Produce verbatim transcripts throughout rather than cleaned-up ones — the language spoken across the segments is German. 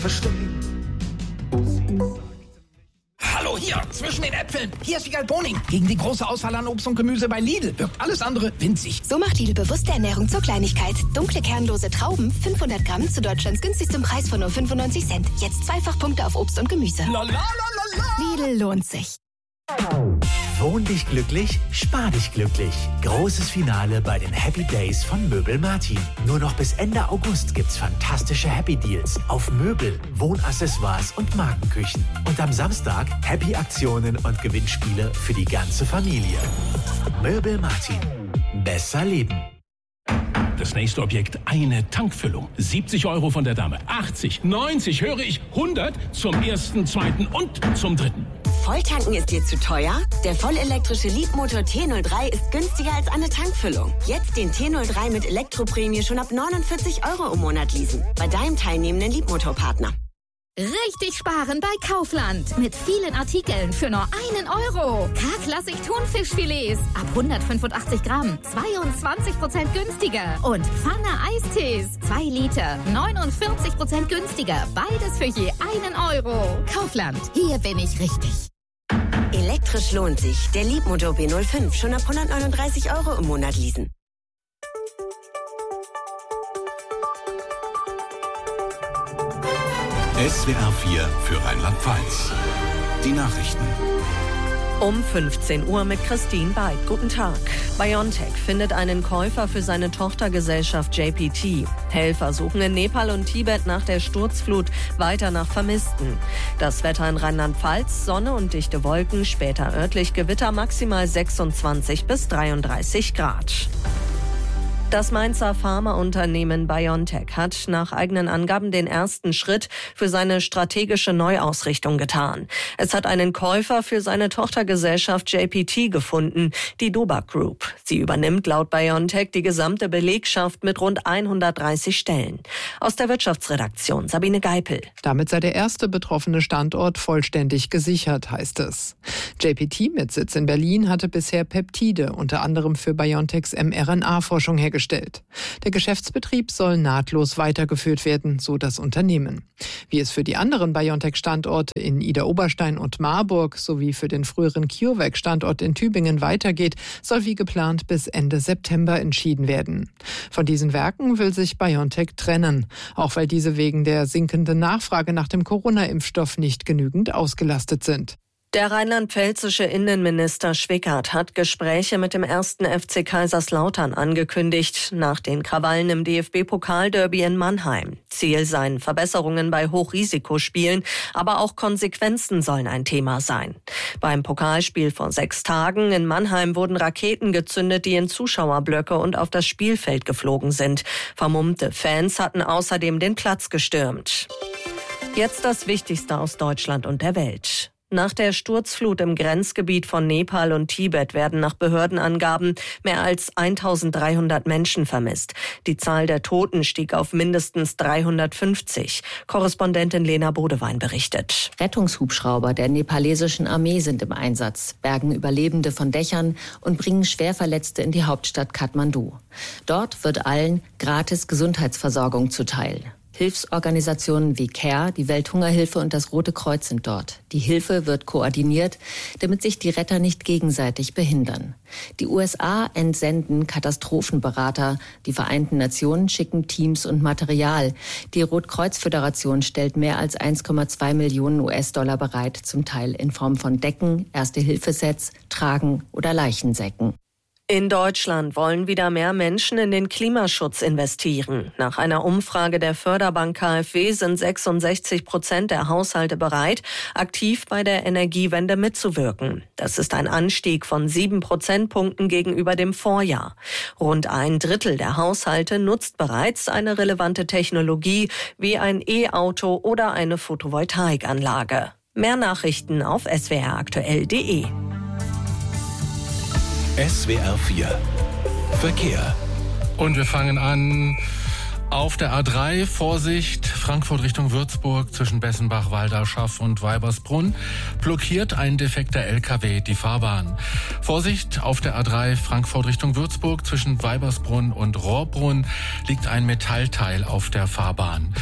verstehen. Hallo, hier, zwischen den Äpfeln. Hier ist Wiegald Boning. Gegen die große Auswahl an Obst und Gemüse bei Lidl wirkt alles andere winzig. So macht Lidl bewusste Ernährung zur Kleinigkeit. Dunkle, kernlose Trauben, fünfhundert Gramm zu Deutschlands günstigstem Preis von nur fünfundneunzig Cent. Jetzt zweifach Punkte auf Obst und Gemüse. La, la, la, la, la. Lidl lohnt sich. Wohn dich glücklich, spar dich glücklich. Großes Finale bei den Happy Days von Möbel Martin. Nur noch bis Ende August gibt's fantastische Happy Deals auf Möbel, Wohnaccessoires und Markenküchen. Und am Samstag Happy Aktionen und Gewinnspiele für die ganze Familie. Möbel Martin. Besser leben. Das nächste Objekt, eine Tankfüllung. siebzig Euro von der Dame. achtzig, neunzig, höre ich, hundert zum ersten, zweiten und zum dritten. Volltanken ist dir zu teuer? Der vollelektrische Leapmotor T null drei ist günstiger als eine Tankfüllung. Jetzt den T null drei mit Elektroprämie schon ab neunundvierzig Euro im Monat leasen. Bei deinem teilnehmenden Leapmotor-Partner. Richtig sparen bei Kaufland. Mit vielen Artikeln für nur einen Euro. K-Klassik Thunfischfilets ab hundertfünfundachtzig Gramm. zweiundzwanzig Prozent günstiger. Und Pfanne Eistees. zwei Liter. neunundvierzig Prozent günstiger. Beides für je einen Euro. Kaufland. Hier bin ich richtig. Elektrisch lohnt sich. Der Leapmotor B null fünf schon ab hundertneununddreißig Euro im Monat leasen. S W R vier für Rheinland-Pfalz. Die Nachrichten. Um fünfzehn Uhr mit Christine Beid. Guten Tag. BioNTech findet einen Käufer für seine Tochtergesellschaft J P T. Helfer suchen in Nepal und Tibet nach der Sturzflut weiter nach Vermissten. Das Wetter in Rheinland-Pfalz, Sonne und dichte Wolken, später örtlich Gewitter, maximal sechsundzwanzig bis dreiunddreißig Grad. Das Mainzer Pharmaunternehmen BioNTech hat nach eigenen Angaben den ersten Schritt für seine strategische Neuausrichtung getan. Es hat einen Käufer für seine Tochtergesellschaft J P T gefunden, die Dobac Group. Sie übernimmt laut BioNTech die gesamte Belegschaft mit rund hundertdreißig Stellen. Aus der Wirtschaftsredaktion Sabine Geipel. Damit sei der erste betroffene Standort vollständig gesichert, heißt es. J P T mit Sitz in Berlin hatte bisher Peptide, unter anderem für BioNTechs mRNA-Forschung hergestellt. Der Geschäftsbetrieb soll nahtlos weitergeführt werden, so das Unternehmen. Wie es für die anderen BioNTech-Standorte in Idar-Oberstein und Marburg sowie für den früheren CureVac-Standort in Tübingen weitergeht, soll wie geplant bis Ende September entschieden werden. Von diesen Werken will sich BioNTech trennen, auch weil diese wegen der sinkenden Nachfrage nach dem Corona-Impfstoff nicht genügend ausgelastet sind. Der rheinland-pfälzische Innenminister Schwickert hat Gespräche mit dem ersten F C Kaiserslautern angekündigt, nach den Krawallen im D F B-Pokalderby in Mannheim. Ziel seien Verbesserungen bei Hochrisikospielen, aber auch Konsequenzen sollen ein Thema sein. Beim Pokalspiel vor sechs Tagen in Mannheim wurden Raketen gezündet, die in Zuschauerblöcke und auf das Spielfeld geflogen sind. Vermummte Fans hatten außerdem den Platz gestürmt. Jetzt das Wichtigste aus Deutschland und der Welt. Nach der Sturzflut im Grenzgebiet von Nepal und Tibet werden nach Behördenangaben mehr als eintausenddreihundert Menschen vermisst. Die Zahl der Toten stieg auf mindestens dreihundertfünfzig. Korrespondentin Lena Bodewein berichtet. Rettungshubschrauber der nepalesischen Armee sind im Einsatz, bergen Überlebende von Dächern und bringen Schwerverletzte in die Hauptstadt Kathmandu. Dort wird allen gratis Gesundheitsversorgung zuteil. Hilfsorganisationen wie CARE, die Welthungerhilfe und das Rote Kreuz sind dort. Die Hilfe wird koordiniert, damit sich die Retter nicht gegenseitig behindern. Die U S A entsenden Katastrophenberater. Die Vereinten Nationen schicken Teams und Material. Die Rotkreuz-Föderation stellt mehr als eins Komma zwei Millionen U S-Dollar bereit, zum Teil in Form von Decken, Erste-Hilfe-Sets, Tragen oder Leichensäcken. In Deutschland wollen wieder mehr Menschen in den Klimaschutz investieren. Nach einer Umfrage der Förderbank K f W sind sechsundsechzig Prozent der Haushalte bereit, aktiv bei der Energiewende mitzuwirken. Das ist ein Anstieg von sieben Prozentpunkten gegenüber dem Vorjahr. Rund ein Drittel der Haushalte nutzt bereits eine relevante Technologie wie ein E-Auto oder eine Photovoltaikanlage. Mehr Nachrichten auf s w r aktuell punkt d e. S W R vier Verkehr. Und wir fangen an auf der A drei. Vorsicht, Frankfurt Richtung Würzburg zwischen Bessenbach, Walderschaff und Weibersbrunn blockiert ein defekter L K W die Fahrbahn. Vorsicht, auf der A drei Frankfurt Richtung Würzburg zwischen Weibersbrunn und Rohrbrunn liegt ein Metallteil auf der Fahrbahn.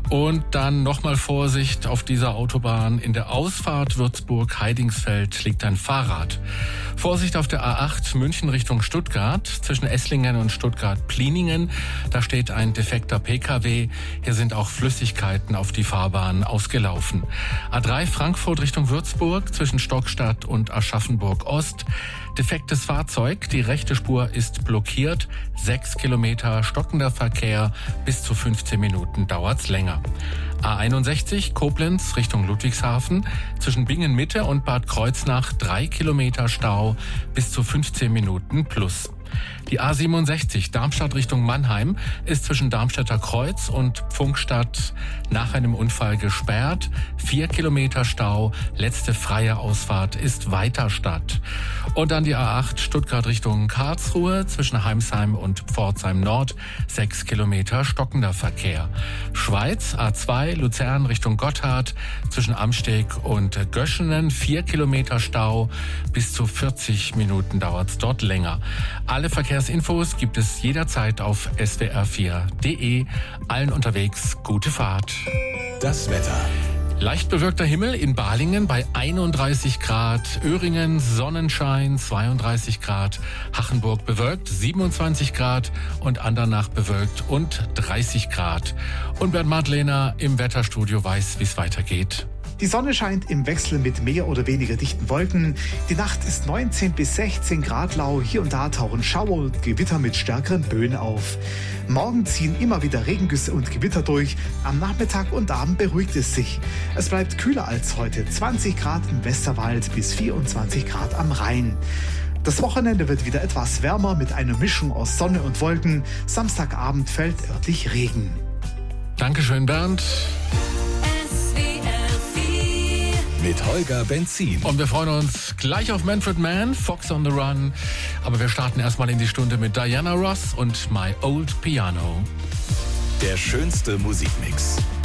Und dann nochmal Vorsicht auf dieser Autobahn. In der Ausfahrt Würzburg-Heidingsfeld liegt ein Fahrrad. Vorsicht auf der A acht München Richtung Stuttgart zwischen Esslingen und Stuttgart-Pliningen. Da steht ein defekter P K W. Hier sind auch Flüssigkeiten auf die Fahrbahn ausgelaufen. A drei Frankfurt Richtung Würzburg zwischen Stockstadt und Aschaffenburg-Ost. Defektes Fahrzeug, die rechte Spur ist blockiert. Sechs Kilometer stockender Verkehr, bis zu fünfzehn Minuten dauert's länger. A einundsechzig Koblenz Richtung Ludwigshafen zwischen Bingen Mitte und Bad Kreuznach drei Kilometer Stau, bis zu fünfzehn Minuten plus. Die A siebenundsechzig Darmstadt Richtung Mannheim ist zwischen Darmstädter Kreuz und Pfungstadt nach einem Unfall gesperrt. Vier Kilometer Stau, letzte freie Ausfahrt ist Weiterstadt. Und dann die A acht Stuttgart Richtung Karlsruhe zwischen Heimsheim und Pforzheim Nord. Sechs Kilometer stockender Verkehr. Schweiz A zwei Luzern Richtung Gotthard zwischen Amsteg und Göschenen. Vier Kilometer Stau, bis zu vierzig Minuten dauert's dort länger. Alle Verkehrsinfos gibt es jederzeit auf S W R vier punkt de. Allen unterwegs gute Fahrt. Das Wetter. Leicht bewölkter Himmel in Balingen bei einunddreißig Grad, Öhringen Sonnenschein zweiunddreißig Grad, Hachenburg bewölkt siebenundzwanzig Grad und Andernach bewölkt und dreißig Grad. Und Bernd Madlener im Wetterstudio weiß, wie es weitergeht. Die Sonne scheint im Wechsel mit mehr oder weniger dichten Wolken. Die Nacht ist neunzehn bis sechzehn Grad lau. Hier und da tauchen Schauer und Gewitter mit stärkeren Böen auf. Morgen ziehen immer wieder Regengüsse und Gewitter durch. Am Nachmittag und Abend beruhigt es sich. Es bleibt kühler als heute. zwanzig Grad im Westerwald bis vierundzwanzig Grad am Rhein. Das Wochenende wird wieder etwas wärmer mit einer Mischung aus Sonne und Wolken. Samstagabend fällt örtlich Regen. Dankeschön, Bernd. Mit Holger Benzin. Und wir freuen uns gleich auf Manfred Mann, Fox on the Run. Aber wir starten erstmal in die Stunde mit Diana Ross und My Old Piano. Der schönste Musikmix.